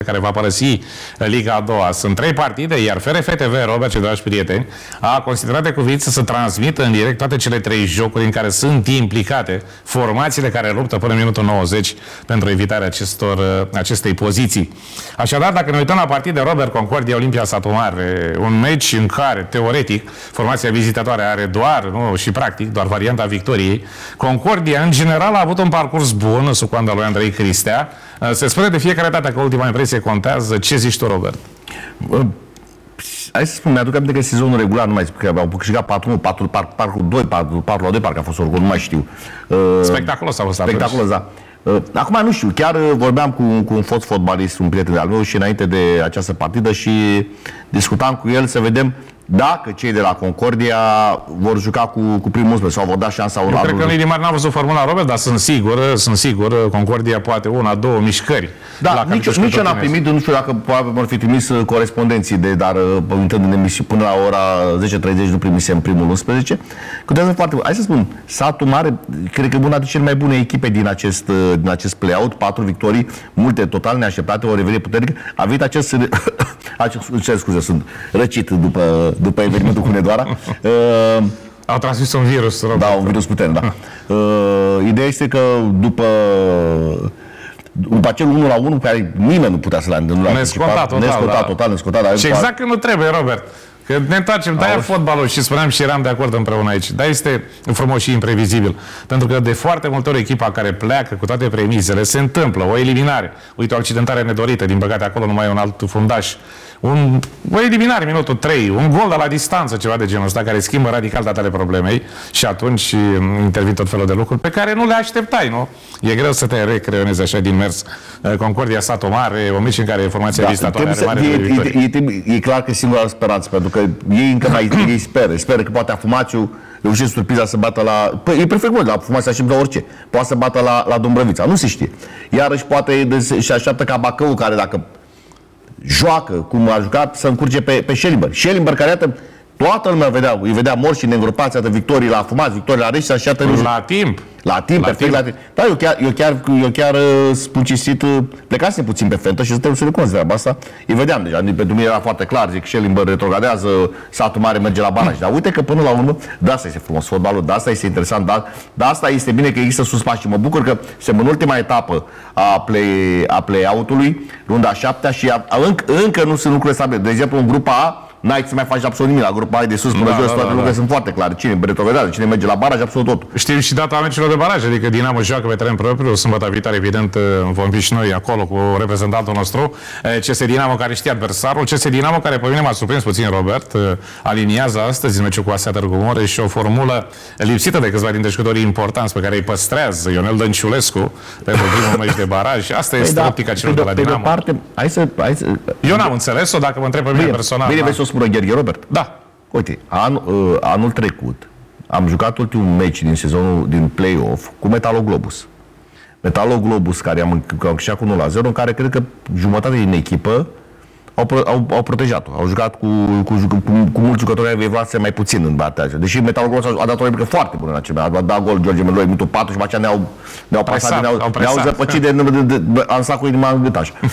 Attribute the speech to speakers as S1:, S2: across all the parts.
S1: care va părăsi Liga a doua. Sunt 3 partide, iar FRF-TV, Robert și dragi prieteni, a considerat de cuvință să transmită în direct toate cele 3 jocuri în care sunt implicate formațiile care luptă până în minutul 90 pentru evitarea acestei poziții. Așadar, dacă ne uităm la partide, Robert, Concordia, Olimpia Satu Mare, un meci în care, teoretic, formația vizitatoare are doar, nu, și practic, doar varianta victoriei. Concordia, în general, a avut un parcurs bun sub coanda lui Andrei Cristea. Se spune de fiecare dată că ultima impresie contează. Ce zici tu, Robert?
S2: Hai să spun, mi-aduc aminte că sezonul regular, nu mai zic, că au câștigat 4-1, 4-2, 4-2, parcă a fost oricum, nu mai știu.
S1: Spectaculos a fost.
S2: Spectaculos, da. Acum nu știu, chiar vorbeam cu un fost fotbalist, un prieten de-al meu și înainte de această partidă și discutam cu el să vedem dacă cei de la Concordia vor juca cu primul 11 sau vor da șansa
S1: Eu cred că în linii mari n-am văzut formula, Robert, dar sunt sigur, Concordia poate 1-2 mișcări.
S2: Da, nici eu n-am primit, nu știu dacă vor fi trimis corespondenții, dar intrând în emisiune până la ora 10:30 nu primisem primul 11. Contează foarte mult. Hai să spun, Satu Mare, cred că e una dintre cele mai bune echipe din acest play-out, 4 victorii, multe total neașteptate, o revenire puternică. A venit acest sunt răcit după evenimentul cu Nedoara.
S1: Au transmis un virus, Robert.
S2: Da, un virus puternic, da. Ideea este că după acel 1-1 pe care nimeni nu putea să-l anticipa. Nescotat total.
S1: Și exact când nu trebuie, Robert. Că ne întoarcem, de-aia fotbalul, și spuneam și eram de acord împreună aici. Dar este frumos și imprevizibil. Pentru că de foarte multe ori echipa care pleacă cu toate premizele, se întâmplă o eliminare. Uite, o accidentare nedorită, din păcate acolo nu mai e un alt fundaș. O eliminare, minutul 3, un gol de la distanță, ceva de genul ăsta, care schimbă radical datele problemei și atunci intervin tot felul de lucruri pe care nu le așteptai, nu? E greu să te recreionezi așa din mers. Concordia Satu Mare, o meci în care formația vizitatoare are mare victorie.
S2: E clar că e singura speranță, pentru că ei încă mai speră că poate Afumațiu reușește surpriza să bată la... Păi, e perfect, la Afumațiu aștept la orice. Poate să bată la Dumbrăvița, nu se știe. Iarăși poate și așteaptă ca Bacău, care dacă joacă cum a jucat, să încurge pe Schellenberg. Schellenberg, care iată, toată lumea îi vedea morți și neîngropați, atât victorii la Afumați, victorii la Rești, să așteaptă...
S1: La timp,
S2: perfect, la timp. Da, eu chiar spun cinstit, plecasem puțin pe fentă și trebuie să recunosc treaba asta. Îi vedeam deja, pentru mine era foarte clar, zic, Schellenberg retrogradează, Satu Mare merge la baraj. Dar uite că până la urmă, de asta este frumos fotbalul, de asta este interesant, de asta este bine că există suspas și mă bucur că suntem în ultima etapă a play-out-ului, runda 7-a și încă nu sunt lucruri stabile. De exemplu, în grupa A, n-ai să mai faci absolut nimic. La grupa A de sus până jos, toate lucrurile sunt foarte clare. Cine retrogradează, cine merge la baraj, absolut tot.
S1: Știm și data meciurilor de baraj, adică Dinamo joacă pe teren propriu, sâmbătă viitoare, evident, vom fi și noi acolo cu reprezentantul nostru. CS Dinamo care știe adversarul, CS Dinamo care pe mine m-a surprins puțin, Robert, aliniază astăzi în meciul cu ASEA Târgu Mureș și o formulă lipsită de câțiva dintre jucătorii importanți pe care îi păstrează Ionel Dănciulescu pentru primul meci de baraj. Asta este optica celor de la Dinamo. Eu n-am înțeles-o, dacă mă întreb pe mine personal.
S2: Spune Gheorghe, Robert?
S1: Da.
S2: Uite, anul trecut am jucat ultimul meci din sezonul din play-off cu Metaloglobus. Metaloglobus, care am câștigat cu 1-0, în care cred că jumătate din echipă au protejat-o. Au jucat cu mulți jucători care evoluase mai puțin în bateajă. Deși Metaloglobus a dat o replică foarte bună în acel. A dat gol George Meloi, minutul 4 și după aceea ne-au pasat, ne-au zăpăcit am stat cu inima în gât așa.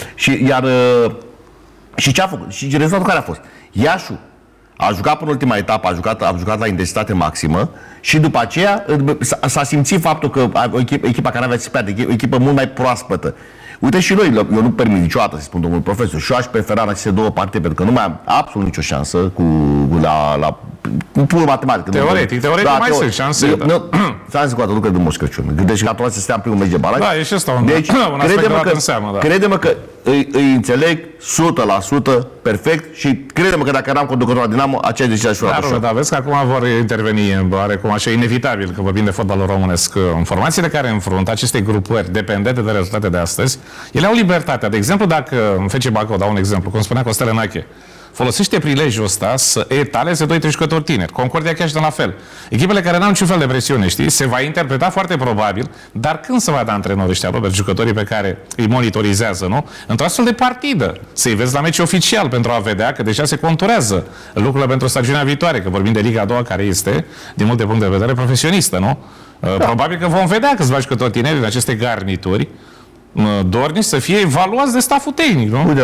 S2: Și ce a făcut? Și rezultatul care a fost? Iașu a jucat până ultima etapă, a jucat la intensitate maximă și după aceea s-a simțit faptul că echipa care avea țipate, o echipă mult mai proaspătă. Uite și noi, eu nu permit niciodată, să spun domnul profesor, și eu aș prefera în aceste 2 partide, pentru că nu mai am absolut nicio șansă cu pur matematică.
S1: Teoretic mai sunt șanse.
S2: S-a zis cu atât lucruri de Moș Crăciun. Deci ca toată să stea în primul meci de baraj.
S1: Da, e și asta un aspect în seamă.
S2: Crede-mă că îi înțeleg 100% perfect și crede-mă că dacă eram conducător la Dinamo, aceeași decizie aș fi luat.
S1: Da, vezi că acum vor interveni, oarecum așa, inevitabil, că vorbim de fotbalul românesc. Formațiile care înfruntă aceste grupări dependente de rezultate de astăzi, ele au libertatea. De exemplu, dacă în FC Bacău, dau un exemplu, cum spunea Costel Enache, folosește prilejul ăsta să etaleze 2-3 jucători tineri. Concordia chiar și de la fel. Echipele care n-au niciun fel de presiune, știi, se va interpreta foarte probabil, dar când se va da antrenorii ăștia, Robert, jucătorii pe care îi monitorizează, nu? Într-o astfel de partidă, să-i vezi la meci oficial pentru a vedea că deja se conturează lucrurile pentru stagiunea viitoare, că vorbim de Liga a doua, care este, din multe puncte de vedere, profesionistă, nu? Da. Probabil că vom vedea câțiva jucători tineri în aceste garnituri dornici să fie evaluați de staful tehnic, nu?